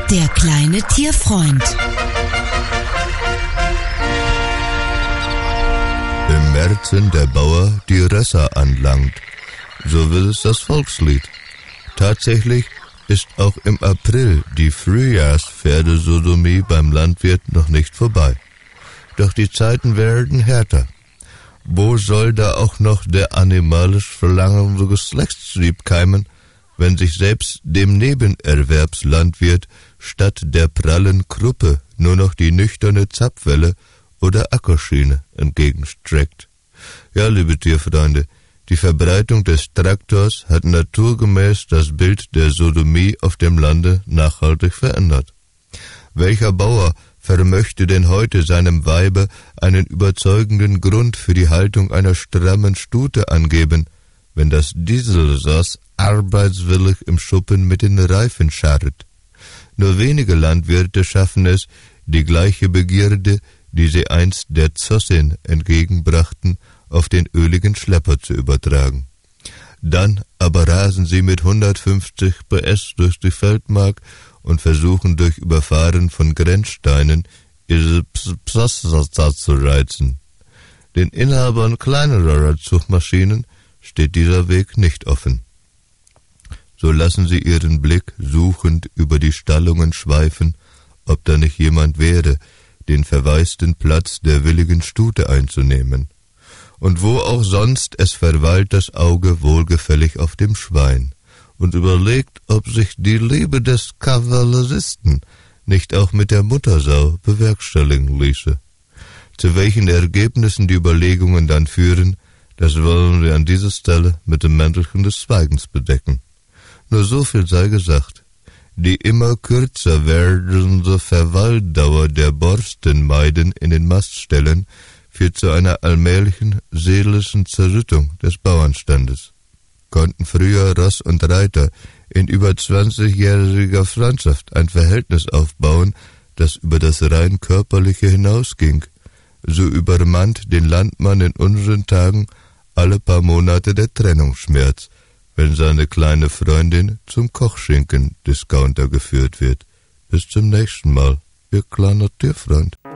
Der kleine Tierfreund. Im Märzen der Bauer die Rösser anlangt, so will es das Volkslied. Tatsächlich ist auch im April die Frühjahrspferdesodomie beim Landwirt noch nicht vorbei. Doch die Zeiten werden härter. Wo soll da auch noch der animalisch verlangende Geschlechtstrieb keimen, wenn sich selbst dem Nebenerwerbslandwirt statt der prallen Kruppe nur noch die nüchterne Zapfwelle oder Ackerschiene entgegenstreckt? Ja, liebe Tierfreunde, die Verbreitung des Traktors hat naturgemäß das Bild der Sodomie auf dem Lande nachhaltig verändert. Welcher Bauer vermöchte denn heute seinem Weibe einen überzeugenden Grund für die Haltung einer strammen Stute angeben, wenn das Dieselsass arbeitswillig im Schuppen mit den Reifen scharrt? Nur wenige Landwirte schaffen es, die gleiche Begierde, die sie einst der Zossin entgegenbrachten, auf den öligen Schlepper zu übertragen. Dann aber rasen sie mit 150 PS durch die Feldmark und versuchen durch Überfahren von Grenzsteinen ihre Psassa zu reizen. Den Inhabern kleinerer Zugmaschinen steht dieser Weg nicht offen. So lassen sie ihren Blick suchend über die Stallungen schweifen, ob da nicht jemand wäre, den verwaisten Platz der willigen Stute einzunehmen. Und wo auch sonst, es verweilt das Auge wohlgefällig auf dem Schwein und überlegt, ob sich die Liebe des Kavalleristen nicht auch mit der Muttersau bewerkstelligen ließe. Zu welchen Ergebnissen die Überlegungen dann führen, das wollen wir an dieser Stelle mit dem Mäntelchen des Schweigens bedecken. Nur so viel sei gesagt. Die immer kürzer werdende Verweildauer der Borstenmeiden in den Mastställen führt zu einer allmählichen seelischen Zerrüttung des Bauernstandes. Konnten früher Ross und Reiter in über 20-jähriger Freundschaft ein Verhältnis aufbauen, das über das rein körperliche hinausging, so übermannt den Landmann in unseren Tagen alle paar Monate der Trennungsschmerz, wenn seine kleine Freundin zum Kochschinken-Discounter geführt wird. Bis zum nächsten Mal, Ihr kleiner Tierfreund.